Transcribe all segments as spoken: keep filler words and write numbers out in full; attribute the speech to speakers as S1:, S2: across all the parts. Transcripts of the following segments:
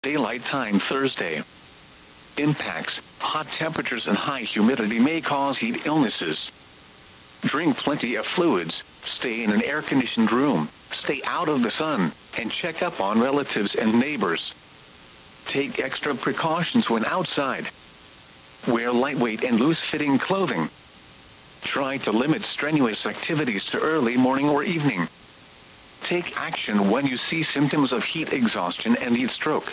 S1: Daylight Time Thursday. Impacts: hot temperatures and high humidity may cause heat illnesses. Drink plenty of fluids, stay in an air-conditioned room, stay out of the sun, and check up on relatives and neighbors. Take extra precautions when outside. Wear lightweight and loose-fitting clothing. Try to limit strenuous activities to early morning or evening. Take action when you see symptoms of heat exhaustion and heat stroke.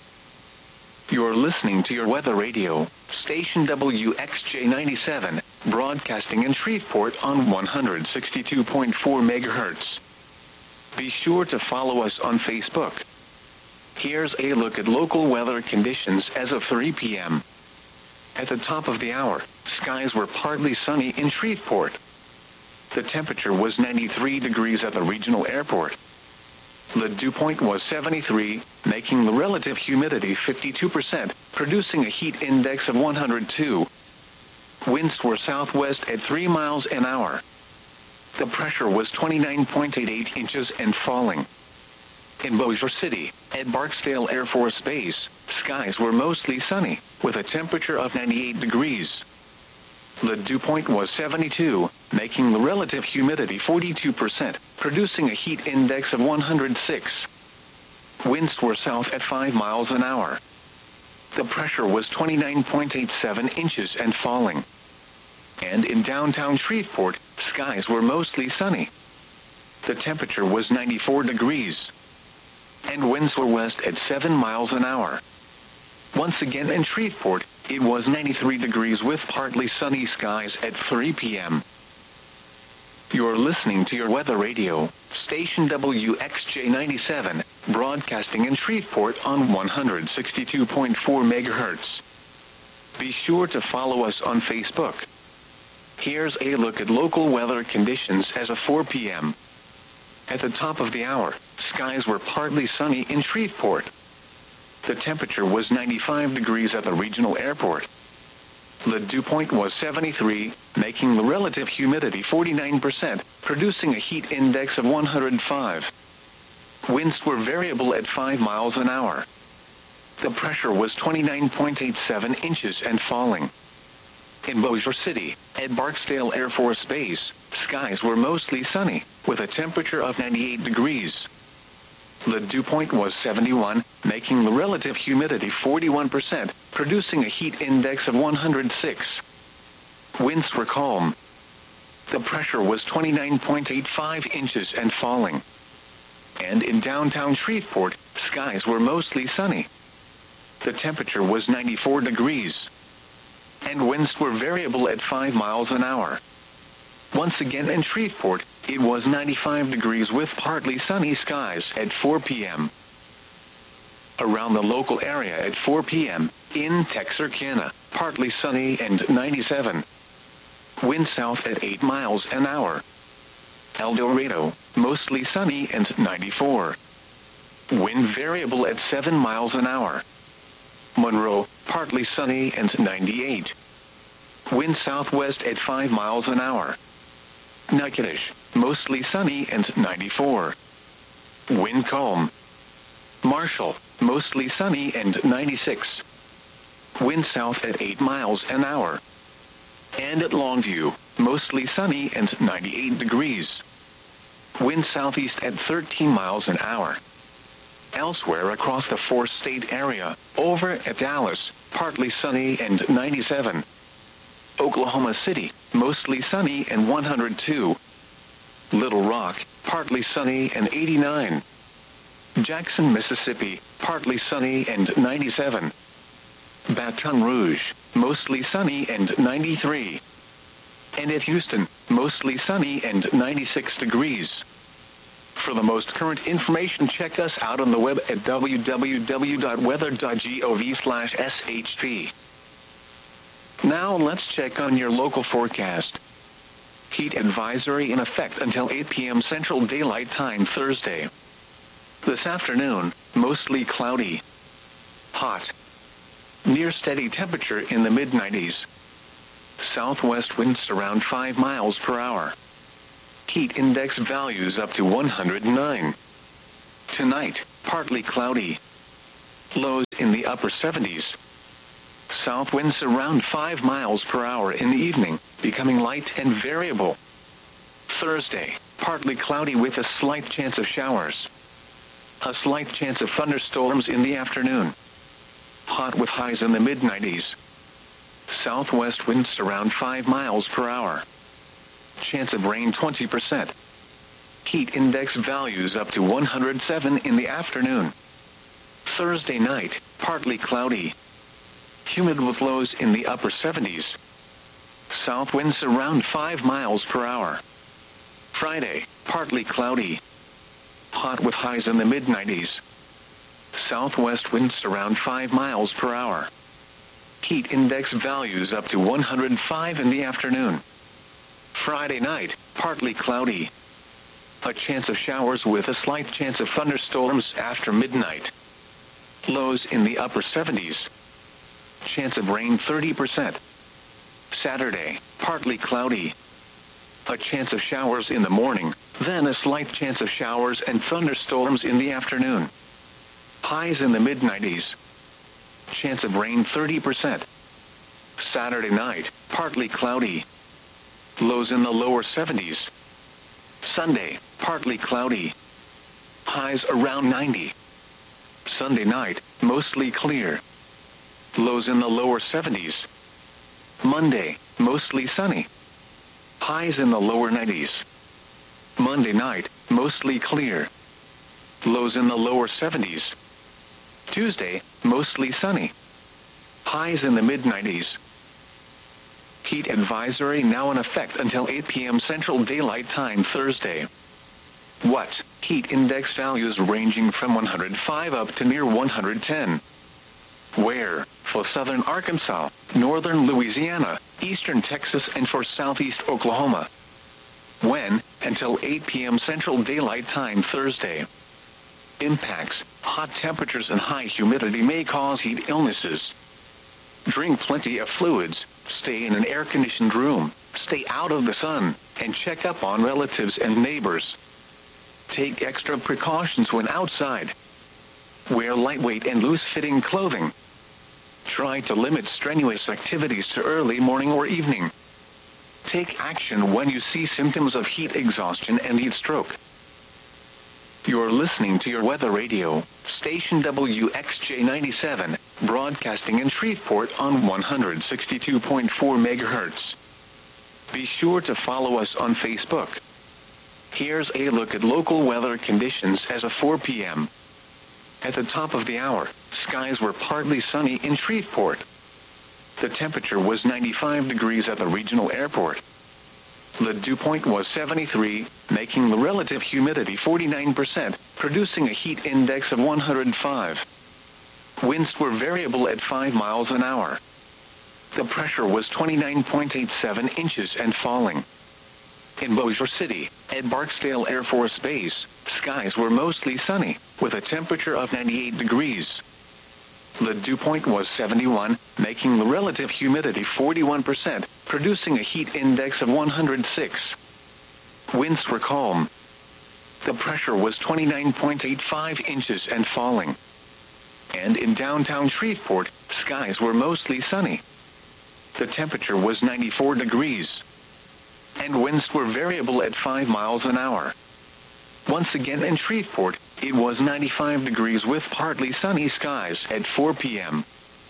S1: You're listening to your weather radio, station W X J ninety-seven, broadcasting in Shreveport on one hundred sixty-two point four megahertz. Be sure to follow us on Facebook. Here's a look at local weather conditions as of three p.m. At the top of the hour, skies were partly sunny in Shreveport. The temperature was ninety-three degrees at the regional airport. The dew point was seventy-three, making the relative humidity fifty-two percent, producing a heat index of one hundred two. Winds were southwest at three miles an hour. The pressure was twenty-nine point eight eight inches and falling. In Bossier City, at Barksdale Air Force Base, skies were mostly sunny, with a temperature of ninety-eight degrees. The dew point was seventy-two, making the relative humidity forty-two percent, producing a heat index of one hundred six. Winds were south at five miles an hour. The pressure was twenty-nine point eight seven inches and falling. And in downtown Shreveport, skies were mostly sunny. The temperature was ninety-four degrees. And winds were west at seven miles an hour. Once again in Shreveport, it was ninety-three degrees with partly sunny skies at three p.m. You're listening to your weather radio, station W X J ninety-seven, broadcasting in Shreveport on one hundred sixty-two point four megahertz. Be sure to follow us on Facebook. Here's a look at local weather conditions as of four p.m. At the top of the hour, skies were partly sunny in Shreveport. The temperature was ninety-five degrees at the regional airport. The dew point was seventy-three, making the relative humidity forty-nine percent, producing a heat index of one hundred five. Winds were variable at five miles an hour. The pressure was twenty-nine point eight seven inches and falling. In Bossier City, at Barksdale Air Force Base, skies were mostly sunny, with a temperature of ninety-eight degrees. The dew point was seventy-one, making the relative humidity forty-one percent, producing a heat index of one hundred six. Winds were calm. The pressure was twenty-nine point eight five inches and falling. And in downtown Shreveport, skies were mostly sunny. The temperature was ninety-four degrees. And winds were variable at five miles an hour. Once again in Shreveport, it was ninety-five degrees with partly sunny skies at four p.m. Around the local area at four p.m., in Texarkana, partly sunny and ninety-seven. Wind south at eight miles an hour. El Dorado, mostly sunny and ninety-four. Wind variable at seven miles an hour. Monroe, partly sunny and ninety-eight. Wind southwest at five miles an hour. Natchitoches, mostly sunny and ninety-four. Wind calm. Marshall, mostly sunny and ninety-six. Wind south at eight miles an hour. And at Longview, mostly sunny and ninety-eight degrees. Wind southeast at thirteen miles an hour. Elsewhere across the four-state area, over at Dallas, partly sunny and ninety-seven. Oklahoma City, mostly sunny and one hundred two. Little Rock, partly sunny and eighty-nine. Jackson, Mississippi, partly sunny and ninety-seven. Baton Rouge, mostly sunny and ninety-three. And at Houston, mostly sunny and ninety-six degrees. For the most current information, check us out on the web at w w w dot weather dot gov slash s h p. Now let's check on your local forecast. Heat advisory in effect until eight p.m. Central Daylight Time Thursday. This afternoon, mostly cloudy. Hot. Near steady temperature in the mid nineties. Southwest winds around five miles per hour. Heat index values up to one hundred nine. Tonight, partly cloudy. Lows in the upper seventies. South winds around five miles per hour in the evening, becoming light and variable. Thursday, partly cloudy with a slight chance of showers. A slight chance of thunderstorms in the afternoon. Hot with highs in the mid nineties. Southwest winds around five miles per hour. Chance of rain twenty percent. Heat index values up to one hundred seven in the afternoon. Thursday night, partly cloudy. Humid with lows in the upper seventies. South winds around five miles per hour. Friday, partly cloudy. Hot with highs in the mid nineties. Southwest winds around five miles per hour. Heat index values up to one hundred five in the afternoon. Friday night, partly cloudy. A chance of showers with a slight chance of thunderstorms after midnight. Lows in the upper seventies. Chance of rain thirty percent. Saturday, partly cloudy. A chance of showers in the morning, then a slight chance of showers and thunderstorms in the afternoon. Highs in the mid nineties. Chance of rain thirty percent. Saturday night, partly cloudy. Lows in the lower seventies. Sunday, partly cloudy. Highs around ninety. Sunday night, mostly clear. Lows in the lower seventies. Monday, mostly sunny. Highs in the lower nineties. Monday night, mostly clear. Lows in the lower seventies. Tuesday, mostly sunny. Highs in the mid nineties. Heat advisory now in effect until eight p.m. Central Daylight Time Thursday. What? Heat index values ranging from one hundred five up to near one hundred ten. Where? For southern Arkansas, northern Louisiana, eastern Texas, and for southeast Oklahoma. When? Until eight p.m. Central Daylight Time Thursday. Impacts: hot temperatures and high humidity may cause heat illnesses. Drink plenty of fluids, stay in an air-conditioned room, stay out of the sun, and check up on relatives and neighbors. Take extra precautions when outside. Wear lightweight and loose-fitting clothing. Try to limit strenuous activities to early morning or evening. Take action when you see symptoms of heat exhaustion and heat stroke. You're listening to your weather radio, station W X J ninety-seven, broadcasting in Shreveport on one hundred sixty-two point four megahertz. Be sure to follow us on Facebook. Here's a look at local weather conditions as of four p.m. At the top of the hour, skies were partly sunny in Shreveport. The temperature was ninety-five degrees at the regional airport. The dew point was seventy-three, making the relative humidity forty-nine percent, producing a heat index of one hundred five. Winds were variable at five miles an hour. The pressure was twenty-nine point eight seven inches and falling. In Bossier City, at Barksdale Air Force Base, skies were mostly sunny, with a temperature of ninety-eight degrees. The dew point was seventy-one, making the relative humidity forty-one percent, producing a heat index of one hundred six. Winds were calm. The pressure was twenty-nine point eight five inches and falling. And in downtown Shreveport, skies were mostly sunny. The temperature was ninety-four degrees. And winds were variable at five miles an hour. Once again in Shreveport, it was ninety-five degrees with partly sunny skies at four p.m.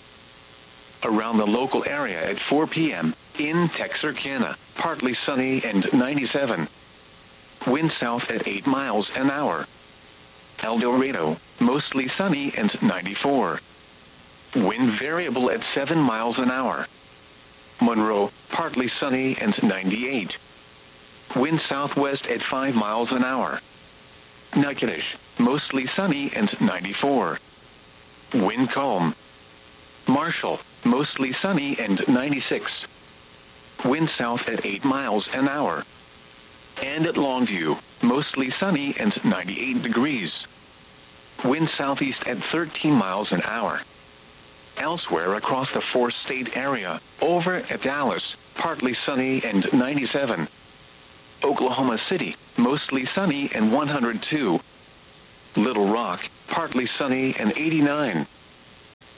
S1: Around the local area at four p.m., in Texarkana, partly sunny and ninety-seven. Wind south at eight miles an hour. El Dorado, mostly sunny and ninety-four. Wind variable at seven miles an hour. Monroe, partly sunny and ninety-eight. Wind southwest at five miles an hour. Natchitoches, mostly sunny and ninety-four. Wind calm. Marshall, mostly sunny and ninety-six. Wind south at eight miles an hour. And at Longview, mostly sunny and ninety-eight degrees. Wind southeast at thirteen miles an hour. Elsewhere across the four-state area, over at Dallas, partly sunny and ninety-seven. Oklahoma City, mostly sunny and one hundred two. Little Rock, partly sunny and eighty-nine.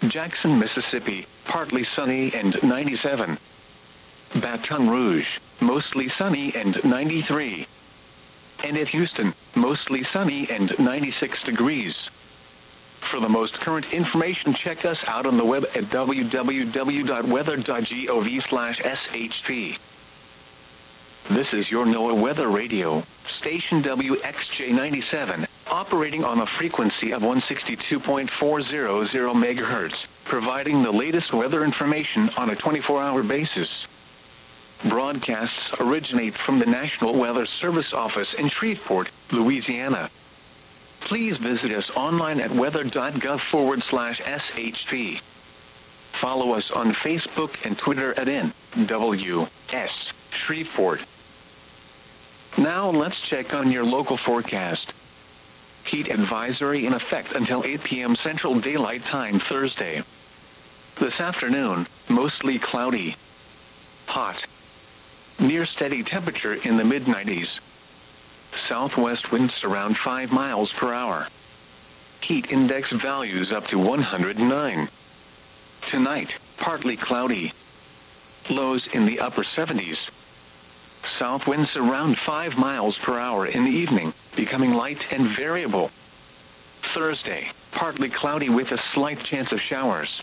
S1: Jackson, Mississippi, partly sunny and ninety-seven. Baton Rouge, mostly sunny and ninety-three. And at Houston, mostly sunny and ninety-six degrees. For the most current information, check us out on the web at w w w dot weather dot gov slash s h p. This is your NOAA Weather Radio, station W X J ninety-seven, operating on a frequency of one sixty-two point four hundred megahertz, providing the latest weather information on a twenty-four hour basis. Broadcasts originate from the National Weather Service office in Shreveport, Louisiana. Please visit us online at weather.gov forward slash SHP. Follow us on Facebook and Twitter at N W S Shreveport. Now let's check on your local forecast. Heat advisory in effect until eight p m Central Daylight Time Thursday. This afternoon, mostly cloudy. Hot. Near steady temperature in the mid nineties. Southwest winds around five miles per hour. Heat index values up to one hundred nine. Tonight, partly cloudy. Lows in the upper seventies. South winds around five miles per hour in the evening, becoming light and variable. Thursday, partly cloudy with a slight chance of showers.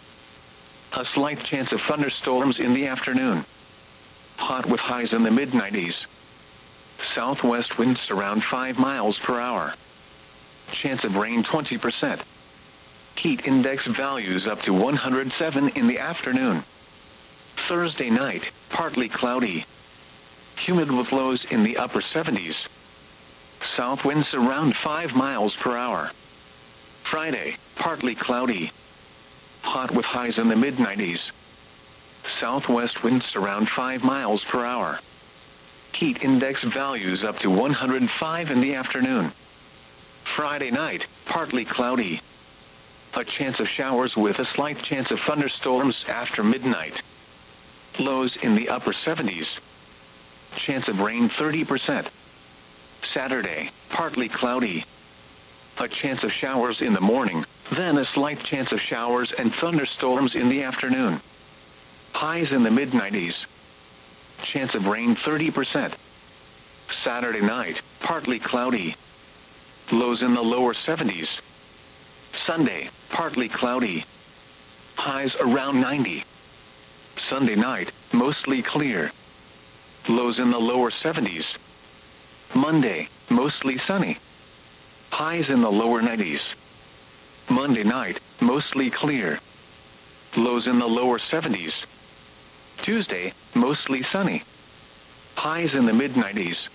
S1: A slight chance of thunderstorms in the afternoon. Hot with highs in the mid nineties. Southwest winds around five miles per hour. Chance of rain twenty percent. Heat index values up to one hundred seven in the afternoon. Thursday night, partly cloudy. Humid with lows in the upper seventies. South winds around five miles per hour. Friday, partly cloudy. Hot with highs in the mid nineties. Southwest winds around five miles per hour. Heat index values up to one hundred five in the afternoon. Friday night, partly cloudy. A chance of showers with a slight chance of thunderstorms after midnight. Lows in the upper seventies. Chance of rain thirty percent. Saturday, partly cloudy. A chance of showers in the morning, then a slight chance of showers and thunderstorms in the afternoon. Highs in the mid nineties. Chance of rain thirty percent. Saturday night, partly cloudy. Lows in the lower seventies. Sunday, partly cloudy. Highs around ninety. Sunday night, mostly clear. Lows in the lower seventies. Monday, mostly sunny. Highs in the lower nineties. Monday night, mostly clear. Lows in the lower seventies. Tuesday, mostly sunny. Highs in the mid nineties.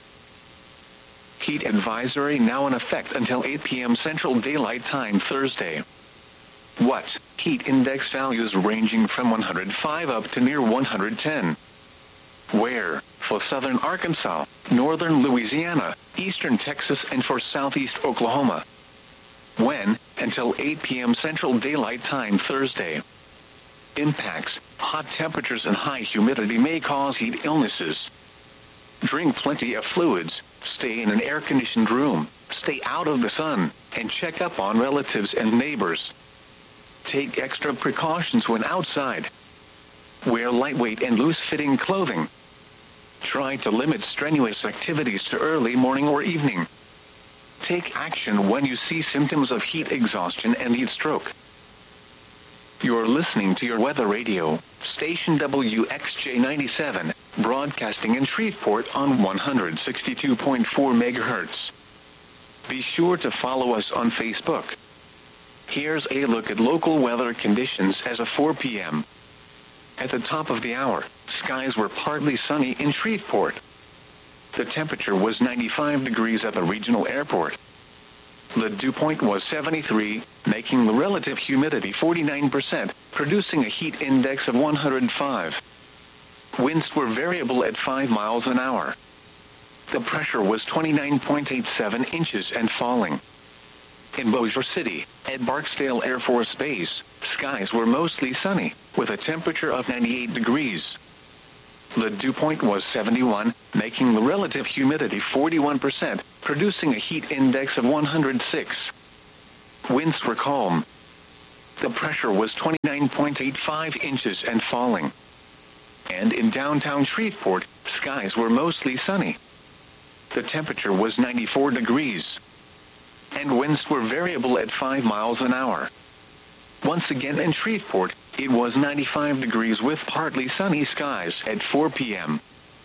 S1: Heat advisory now in effect until eight p m Central Daylight Time Thursday. What? Heat index values ranging from one hundred five up to near one hundred ten. Where? For southern Arkansas, northern Louisiana, eastern Texas, and for southeast Oklahoma. When? Until eight p m Central Daylight Time Thursday. Impacts: hot temperatures and high humidity may cause heat illnesses. Drink plenty of fluids, stay in an air-conditioned room, stay out of the sun, and check up on relatives and neighbors. Take extra precautions when outside. Wear lightweight and loose-fitting clothing. Try to limit strenuous activities to early morning or evening. Take action when you see symptoms of heat exhaustion and heat stroke. You're listening to your weather radio, station W X J ninety-seven, broadcasting in Shreveport on one sixty-two point four megahertz. Be sure to follow us on Facebook. Here's a look at local weather conditions as of four p m At the top of the hour, skies were partly sunny in Shreveport. The temperature was ninety-five degrees at the regional airport. The dew point was seventy-three, making the relative humidity forty-nine percent, producing a heat index of one hundred five. Winds were variable at five miles an hour. The pressure was twenty-nine point eight seven inches and falling. In Bossier City, at Barksdale Air Force Base, skies were mostly sunny, with a temperature of ninety-eight degrees. The dew point was seventy-one, making the relative humidity forty-one percent, producing a heat index of one hundred six. Winds were calm. The pressure was twenty-nine point eight five inches and falling. And in downtown Shreveport, skies were mostly sunny. The temperature was ninety-four degrees. And winds were variable at five miles an hour. Once again in Shreveport, it was ninety-five degrees with partly sunny skies at four p.m.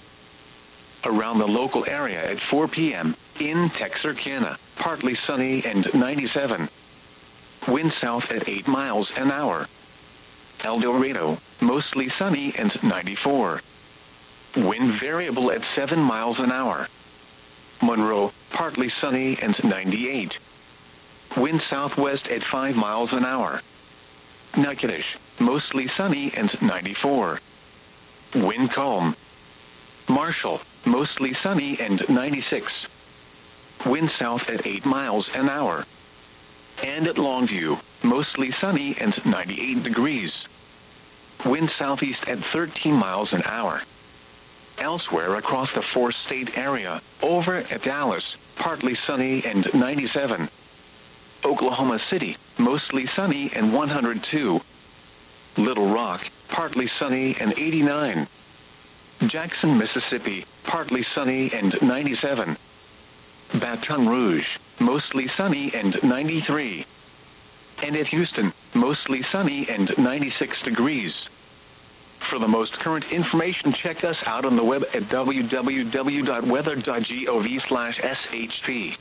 S1: Around the local area at four p.m., in Texarkana, partly sunny and ninety-seven. Wind south at eight miles an hour. El Dorado, mostly sunny and ninety-four. Wind variable at seven miles an hour. Monroe, partly sunny and ninety-eight. Wind southwest at five miles an hour. Natchitoches, mostly sunny and ninety-four. Wind calm. Marshall, mostly sunny and ninety-six. Wind south at eight miles an hour. And at Longview, mostly sunny and ninety-eight degrees. Wind southeast at thirteen miles an hour. Elsewhere across the four-state area, over at Dallas, partly sunny and ninety-seven. Oklahoma City, mostly sunny and one hundred two. Little Rock, partly sunny and eighty-nine. Jackson, Mississippi, partly sunny and ninety-seven. Baton Rouge, mostly sunny and ninety-three. And at Houston, mostly sunny and ninety-six degrees. For the most current information, check us out on the web at w w w dot weather dot gov slash s h p.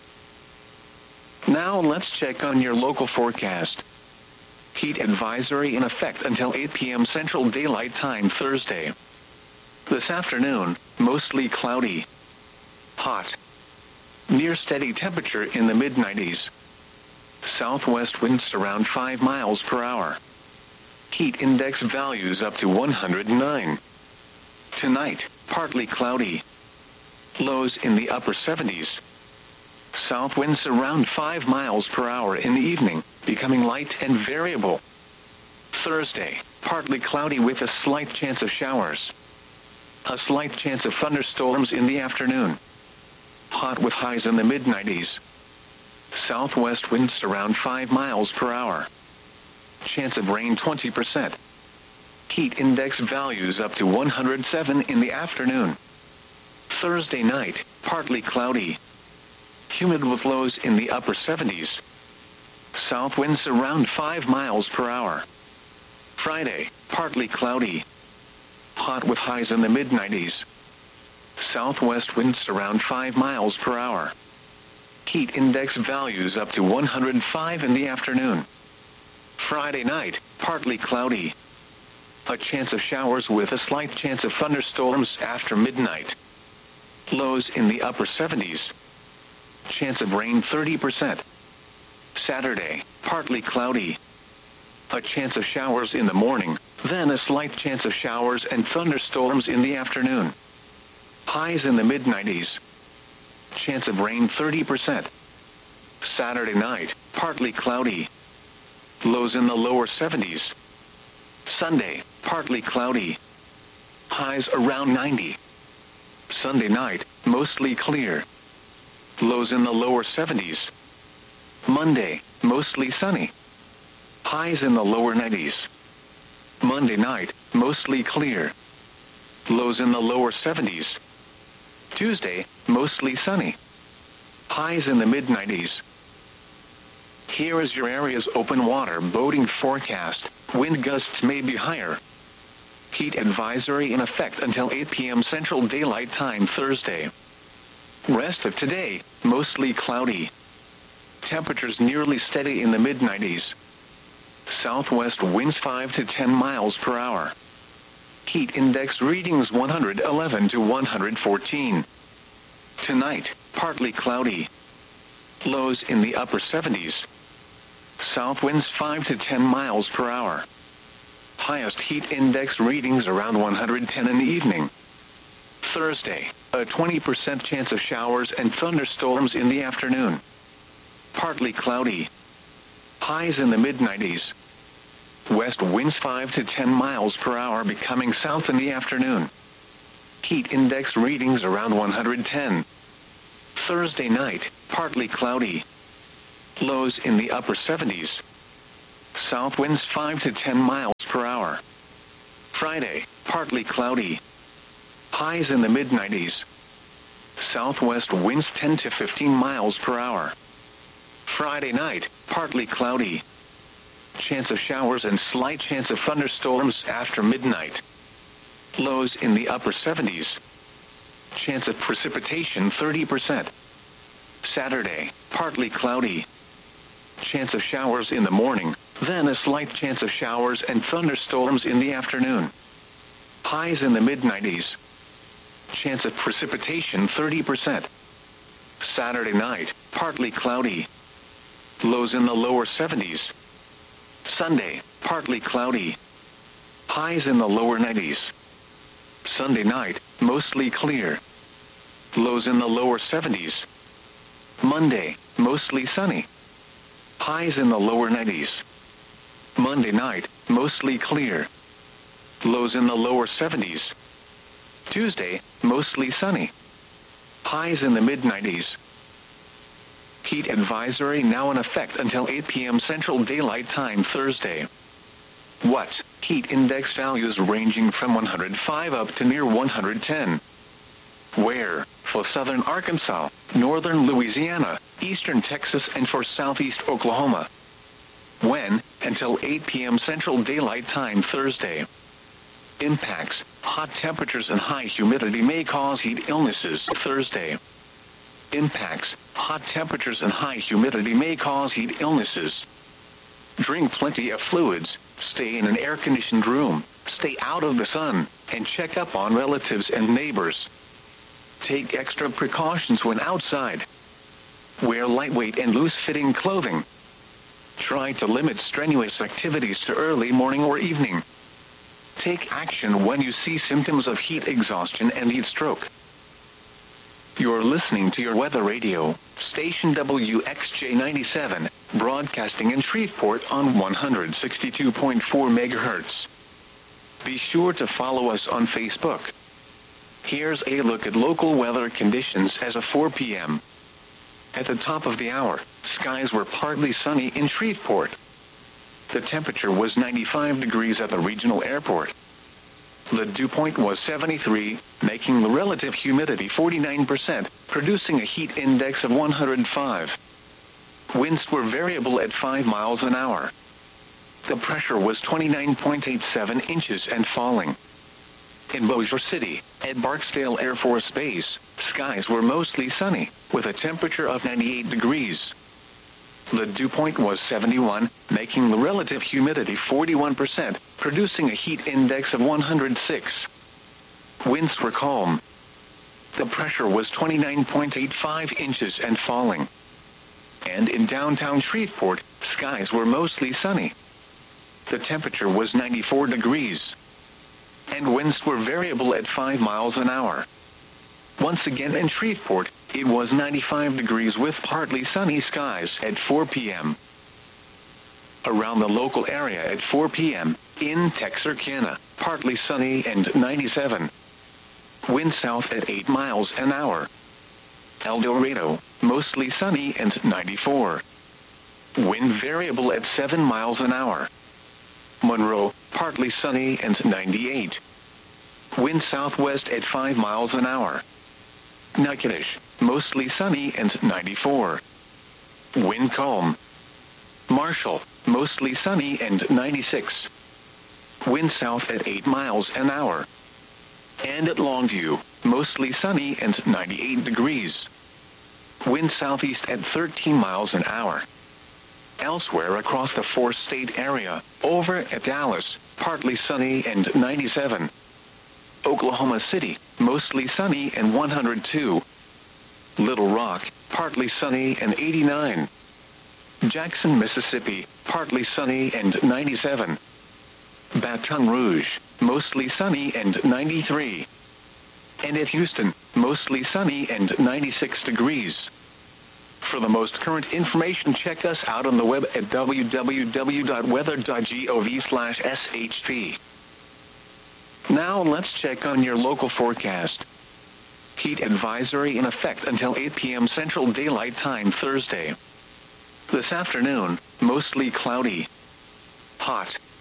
S1: Now let's check on your local forecast. Heat advisory in effect until eight p.m. Central Daylight Time Thursday. This afternoon, mostly cloudy. Hot. Near steady temperature in the mid nineties. Southwest winds around five miles per hour. Heat index values up to one hundred nine. Tonight, partly cloudy. Lows in the upper seventies. South winds around five miles per hour in the evening, becoming light and variable. Thursday, partly cloudy with a slight chance of showers. A slight chance of thunderstorms in the afternoon. Hot with highs in the mid nineties. Southwest winds around five miles per hour. Chance of rain twenty percent. Heat index values up to one hundred seven in the afternoon. Thursday night, partly cloudy. Humid with lows in the upper seventies. South winds around five miles per hour. Friday, partly cloudy. Hot with highs in the mid nineties. Southwest winds around five miles per hour. Heat index values up to one hundred five in the afternoon. Friday night, partly cloudy. A chance of showers with a slight chance of thunderstorms after midnight. Lows in the upper seventies. Chance of rain thirty percent. Saturday, partly cloudy. A chance of showers in the morning, then a slight chance of showers and thunderstorms in the afternoon. Highs in the mid nineties. Chance of rain thirty percent. Saturday night, partly cloudy. Lows in the lower seventies. Sunday, partly cloudy. Highs around ninety. Sunday night, mostly clear. Lows in the lower seventies. Monday, mostly sunny. Highs in the lower nineties. Monday night, mostly clear. Lows in the lower seventies. Tuesday, mostly sunny. Highs in the mid nineties. Here is your area's open water boating forecast. Wind gusts may be higher. Heat advisory in effect until eight p.m. Central Daylight Time Thursday. Rest of today, mostly cloudy. Temperatures nearly steady in the mid nineties. Southwest winds five to ten miles per hour. Heat index readings one hundred eleven to one hundred fourteen. Tonight, partly cloudy. Lows in the upper seventies. South winds five to ten miles per hour. Highest heat index readings around one hundred ten in the evening. Thursday, a twenty percent chance of showers and thunderstorms in the afternoon. Partly cloudy. Highs in the mid nineties. West winds five to ten miles per hour becoming south in the afternoon. Heat index readings around one hundred ten. Thursday night, partly cloudy. Lows in the upper seventies. South winds five to ten miles per hour. Friday, partly cloudy. Highs in the mid nineties. Southwest winds ten to fifteen miles per hour. Friday night, partly cloudy. Chance of showers and slight chance of thunderstorms after midnight. Lows in the upper seventies. Chance of precipitation thirty percent. Saturday, partly cloudy. Chance of showers in the morning, then a slight chance of showers and thunderstorms in the afternoon. Highs in the mid nineties. Chance of precipitation thirty percent. Saturday night, partly cloudy. Lows in the lower seventies. Sunday, partly cloudy. Highs in the lower nineties. Sunday night, mostly clear. Lows in the lower seventies. Monday, mostly sunny. Highs in the lower nineties. Monday night, mostly clear. Lows in the lower seventies. Tuesday, mostly sunny. Highs in the mid nineties. Heat advisory now in effect until eight p.m. Central Daylight Time Thursday. What? Heat index values ranging from one hundred five up to near one hundred ten. Where? For southern Arkansas, northern Louisiana, eastern Texas and for southeast Oklahoma. When? Until eight p.m. Central Daylight Time Thursday. Impacts: hot temperatures and high humidity may cause heat illnesses Thursday. Impacts: hot temperatures and high humidity may cause heat illnesses. Drink plenty of fluids, stay in an air-conditioned room, stay out of the sun, and check up on relatives and neighbors. Take extra precautions when outside. Wear lightweight and loose-fitting clothing. Try to limit strenuous activities to early morning or evening. Take action when you see symptoms of heat exhaustion and heat stroke. You're listening to your weather radio, station W X J ninety-seven, broadcasting in Shreveport on one hundred sixty-two point four megahertz. Be sure to follow us on Facebook. Here's a look at local weather conditions as of four p.m. At the top of the hour, skies were partly sunny in Shreveport. The temperature was ninety-five degrees at the regional airport. The dew point was seventy-three, making the relative humidity forty-nine percent, producing a heat index of one hundred five. Winds were variable at five miles an hour. The pressure was twenty-nine point eight seven inches and falling. In Bossier City, at Barksdale Air Force Base, skies were mostly sunny, with a temperature of ninety-eight degrees. The dew point was seventy-one, making the relative humidity forty-one percent, producing a heat index of one hundred six. Winds were calm. The pressure was twenty-nine point eight five inches and falling. And in downtown Shreveport, skies were mostly sunny. The temperature was ninety-four degrees. And winds were variable at five miles an hour. Once again in Shreveport, it was ninety-five degrees with partly sunny skies at four p.m. Around the local area at four p.m., in Texarkana, partly sunny and ninety-seven. Wind south at eight miles an hour. El Dorado, mostly sunny and ninety-four. Wind variable at seven miles an hour. Monroe, partly sunny and ninety-eight. Wind southwest at five miles an hour. Natchitoches, mostly sunny and ninety-four. Wind calm. Marshall, mostly sunny and ninety-six. Wind south at eight miles an hour. And at Longview, mostly sunny and ninety-eight degrees. Wind southeast at thirteen miles an hour. Elsewhere across the four-state area, over at Dallas, partly sunny and ninety-seven. Oklahoma City, mostly sunny and one hundred two. Little Rock, partly sunny and eighty-nine. Jackson, Mississippi, partly sunny and ninety-seven. Baton Rouge, mostly sunny and ninety-three. And at Houston, mostly sunny and ninety-six degrees. For the most current information, check us out on the web at w w w dot weather dot gov slash s h p. Now let's check on your local forecast. Heat advisory in effect until eight p.m. Central Daylight Time Thursday. This afternoon, mostly cloudy. Hot.